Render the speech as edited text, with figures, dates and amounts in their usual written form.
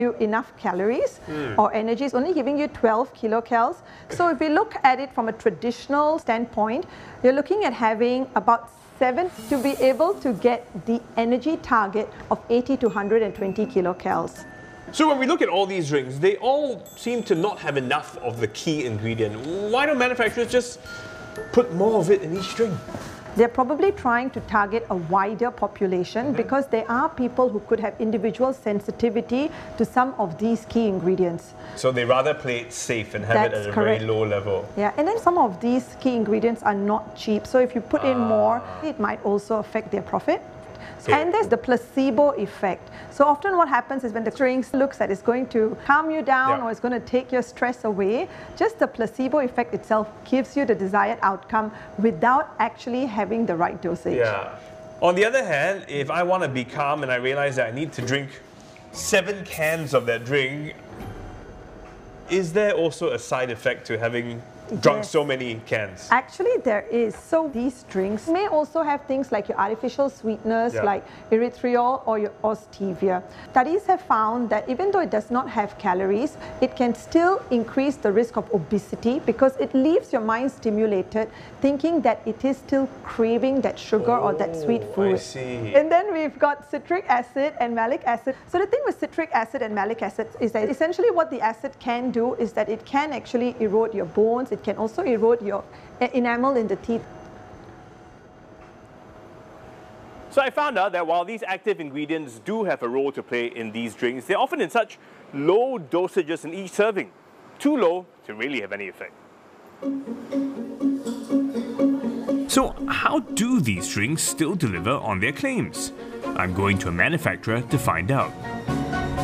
you enough calories or energy. It's only giving you 12 kilocalories. So if we look at it from a traditional standpoint, you're looking at having about 7 to be able to get the energy target of 80 to 120 kilocalories. So when we look at all these drinks, they all seem to not have enough of the key ingredient. Why don't manufacturers just put more of it in each drink? They're probably trying to target a wider population because there are people who could have individual sensitivity to some of these key ingredients. So they rather play it safe and have it at a very low level. Yeah, and then some of these key ingredients are not cheap. So if you put in more, it might also affect their profit. And there's the placebo effect. So often what happens is when the drinks looks at it's going to calm you down or it's going to take your stress away, just the placebo effect itself gives you the desired outcome without actually having the right dosage. Yeah. On the other hand, if I want to be calm and I realize that I need to drink 7 cans of that drink, is there also a side effect to having drunk so many cans? Actually, there is. So these drinks may also have things like your artificial sweeteners, like erythritol or stevia. Studies have found that even though it does not have calories, it can still increase the risk of obesity because it leaves your mind stimulated, thinking that it is still craving that sugar or that sweet food. I see. And then we've got citric acid and malic acid. So the thing with citric acid and malic acid is that essentially what the acid can do is that it can actually erode your bones. It can also erode your enamel in the teeth. So I found out that while these active ingredients do have a role to play in these drinks, they're often in such low dosages in each serving. Too low to really have any effect. So how do these drinks still deliver on their claims? I'm going to a manufacturer to find out.